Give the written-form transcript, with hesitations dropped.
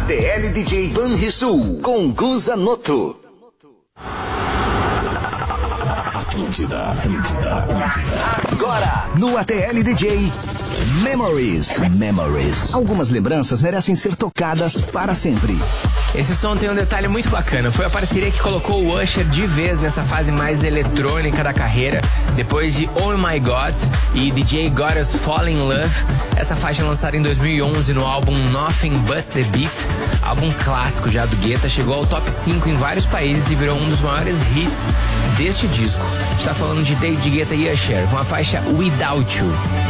ATL DJ Banrisul com Guza Noto. Atlântida. Agora, no ATL DJ Memories. Algumas lembranças merecem ser tocadas para sempre. Esse som tem um detalhe muito bacana. Foi a parceria que colocou o Usher de vez nessa fase mais eletrônica da carreira. Depois de Oh My God e DJ Got Us Fall in Love, essa faixa lançada em 2011 no álbum Nothing But The Beat, álbum clássico já do Guetta, chegou ao top 5 em vários países e virou um dos maiores hits deste disco. A gente tá falando de David Guetta e Usher com a faixa Without You.